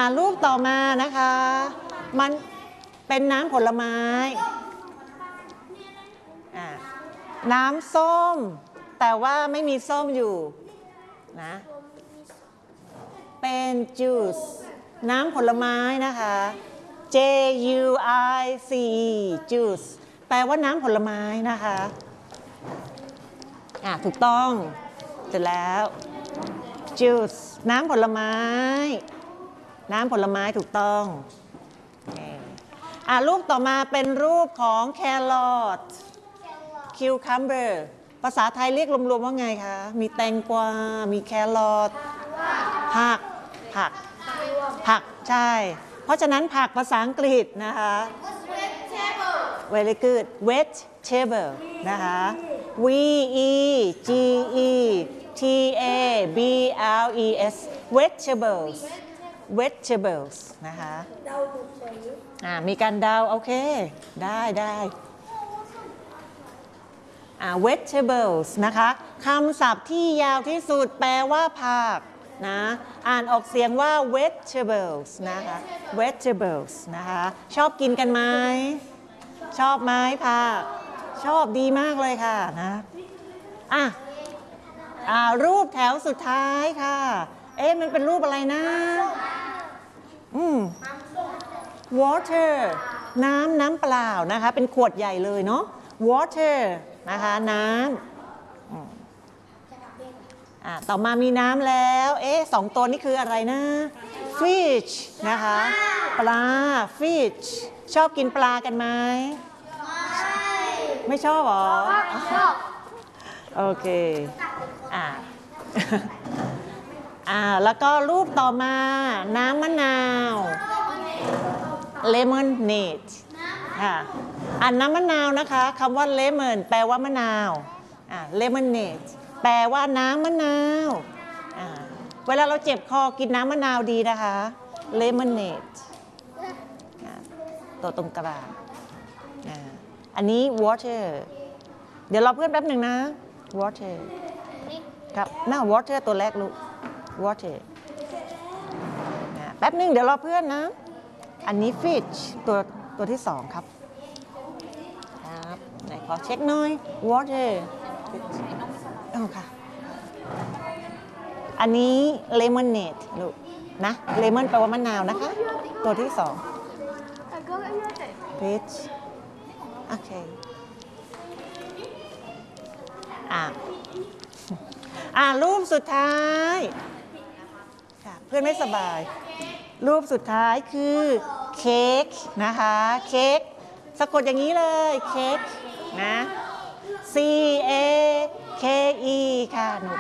รูปต่อมานะคะมันเป็นน้ำผลไม้น้ำส้มแต่ว่าไม่มีส้มอยู่นะเป็นจูสน้ำผลไม้นะคะ J U I C E juice แปลว่าน้ำผลไม้นะคะถูกต้องเสร็จแล้ว juice น้ำผลไม้น้ำผลไม้ถูกต้องรูปต่อมาเป็นรูปของแครอท cucumber ภาษาไทยเรียกรวมๆว่าไงคะมีแตงกวามีแครอทผักใช่เพราะฉะนั้นผักภาษาอังกฤษนะคะ very good vegetable นะคะ V E G E T A B L E S vegetables นะคะมีการเดาโอเคได้vegetables นะคะคำศัพท์ที่ยาวที่สุดแปลว่าผักนะอ่านออกเสียงว่า vegetables นะคะ vegetables นะคะชอบกินกันไหมชอบไหมผักชอบดีมากเลยค่ะนะรูปแถวสุดท้ายค่ะมันเป็นรูปอะไรนะwater น้ำเปล่านะคะเป็นขวดใหญ่เลยเนาะ water นะคะน้ำต่อมามีน้ำแล้วสองตัวนี้คืออะไรนะ fish นะคะปลา fish ชอบกินปลากันไหมไม่ชอบหรอโอเคแล้วก็รูปต่อมาน้ำมะนาว lemonade น้ำมะนาวนะคะคำว่า lemon แปลว่ามะนาว lemonade แปลว่าน้ำมะนาวเวลาเราเจ็บคอกินน้ำมะนาวดีนะคะ lemonade ตัวตรงกลางอันนี้ water เดี๋ยวรอเพื่อนแป๊บหนึ่งนะ water ครับwater ตัวแรกลูก water แป๊บหนึ่งเดี๋ยวรอเพื่อนนะอันนี้ fish ตัวที่สองครับไหนขอเช็คหน่อย water ค่ะอันนี้ lemonade ลูกนะ lemon แปลว่ามะนาวนะคะตัวที่สอง fish โอเครูปสุดท้ายเพื่อนไม่สบายรูปสุดท้ายคือเค้กนะคะเค้กสะกดอย่างนี้เลยเค้กนะ C A K E ค่ะหนู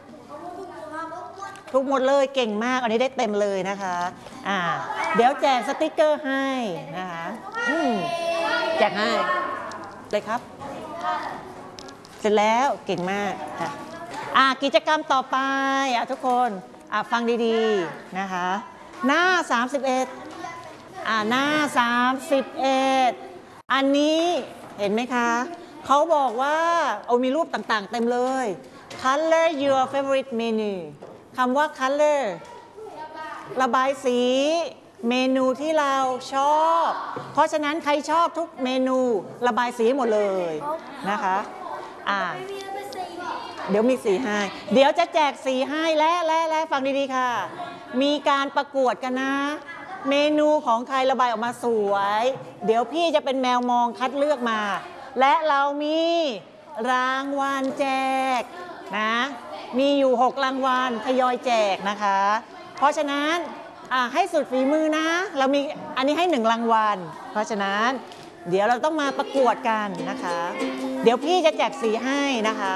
ทุกหมดเลยเก่งมากอันนี้ได้เต็มเลยนะคะเดี๋ยวแจกสติกเกอร์ให้นะคะแจกให้เลยครับเสร็จแล้วเก่งมากค่ะกิจกรรมต่อไปทุกคนฟังดีๆนะคะหน้า31หน้า31อันนี้เห็นไหมคะเขาบอกว่ามีรูปต่างๆเต็มเลย color your favorite menu คำว่า color ระบายสีเมนูที่เราชอบเพราะฉะนั้นใครชอบทุกเมนูระบายสีหมดเลยนะคะเดี๋ยวมีสีให้เดี๋ยวจะแจกสีให้และฟังดีๆค่ะมีการประกวดกันนะเมนูของใครระบายออกมาสวยเดี๋ยวพี่จะเป็นแมวมองคัดเลือกมาและเรามีรางวัลแจกนะมีอยู่6รางวัลทยอยแจกนะคะเพราะฉะนั้นให้สุดฝีมือนะเรามีอันนี้ให้1รางวัลเพราะฉะนั้นเดี๋ยวเราต้องมาประกวดกันนะคะเดี๋ยวพี่จะแจกสีให้นะคะ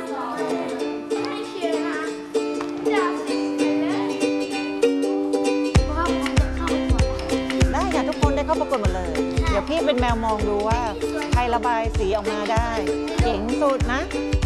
ได้ค่ะทุกคนได้เข้าประกวดหมดเลยเดี๋ยวพี่เป็นแมวมองดูว่าใครระบายสีออกมาได้เก่งสุดนะ